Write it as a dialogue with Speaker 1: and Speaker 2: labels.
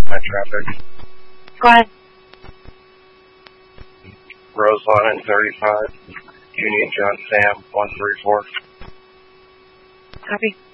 Speaker 1: my traffic.
Speaker 2: Go ahead.
Speaker 1: Roselawn and 35, Union John Sam 134.
Speaker 2: Copy.